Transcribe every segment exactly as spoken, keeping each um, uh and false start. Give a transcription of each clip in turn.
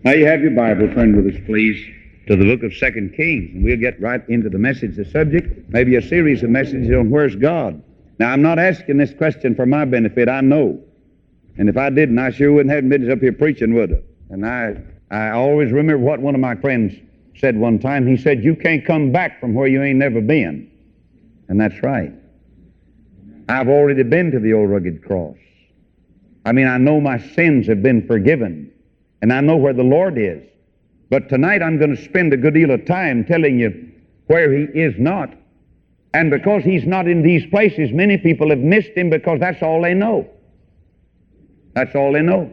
Now you have your Bible. Turn with us, please, to the book of Second Kings, and we'll get right into the message, the subject, maybe a series of messages on where's God. Now, I'm not asking this question for my benefit. I know. And if I didn't, I sure wouldn't have business up here preaching, would I? And I, I always remember what one of my friends said one time. He said, "You can't come back from where you ain't never been." And that's right. I've already been to the old rugged cross. I mean, I know my sins have been forgiven, and I know where the Lord is. But tonight I'm going to spend a good deal of time telling you where He is not. And because He's not in these places, many people have missed Him because that's all they know. That's all they know.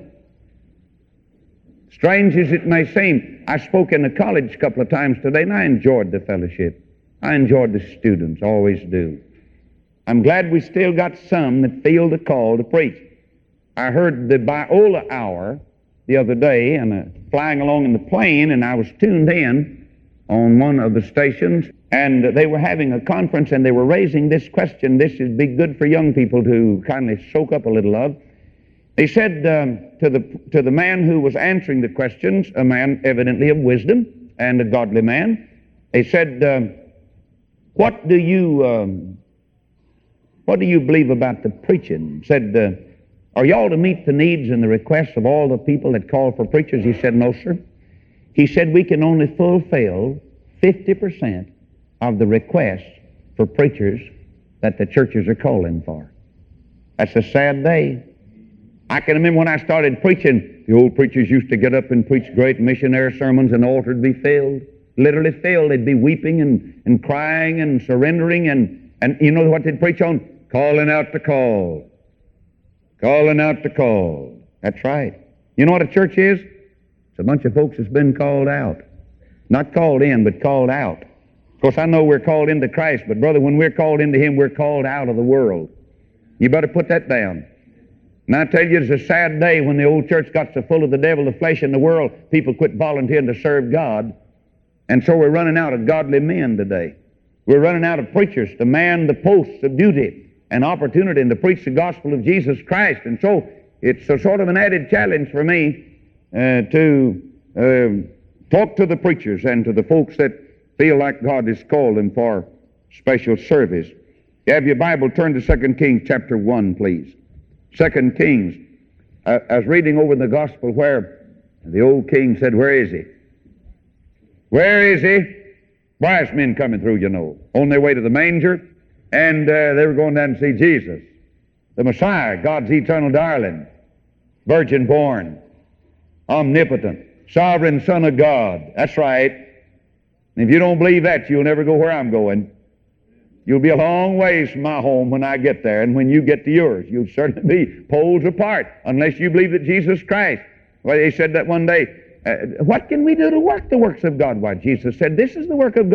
Strange as it may seem, I spoke in a college a couple of times today, and I enjoyed the fellowship. I enjoyed the students, always do. I'm glad we still got some that feel the call to preach. I heard the Biola Hour the other day, and uh, flying along in the plane, and I was tuned in on one of the stations, and they were having a conference, and they were raising this question. This would be good for young people to kindly soak up a little of. They said um, to the to the man who was answering the questions, a man evidently of wisdom and a godly man, they said, um, "What do you um, what do you believe about the preaching?" Said, uh, "Are y'all to meet the needs and the requests of all the people that call for preachers?" He said, "No, sir." He said, "We can only fulfill fifty percent of the requests for preachers that the churches are calling for." That's a sad day. I can remember when I started preaching, the old preachers used to get up and preach great missionary sermons, and the altar would be filled, literally filled. They'd be weeping and, and crying and surrendering, and, and you know what they'd preach on? Calling out the call. Calling out the call. That's right. You know what a church is? It's a bunch of folks that's been called out. Not called in, but called out. Of course, I know we're called into Christ, but brother, when we're called into Him, we're called out of the world. You better put that down. And I tell you, it's a sad day when the old church got so full of the devil, the flesh, and the world, people quit volunteering to serve God. And so we're running out of godly men today. We're running out of preachers to man the posts of duty and opportunity and to preach the gospel of Jesus Christ. And so it's a sort of an added challenge for me uh, to uh, talk to the preachers and to the folks that feel like God has called them for special service. You have your Bible, turn to Second Kings chapter one, please. Second Kings. Uh, I was reading over the gospel where the old king said, "Where is He? Where is He?" Wise men coming through, you know, on their way to the manger, and uh, they were going down to see Jesus, the Messiah, God's eternal darling, virgin born, omnipotent, sovereign Son of God. That's right. And if you don't believe that, you'll never go where I'm going. You'll be a long ways from my home when I get there, and when you get to yours, you'll certainly be poles apart unless you believe that Jesus Christ. Well, they said that one day, uh, what can we do to work the works of God? Why, Jesus said, "This is the work of God."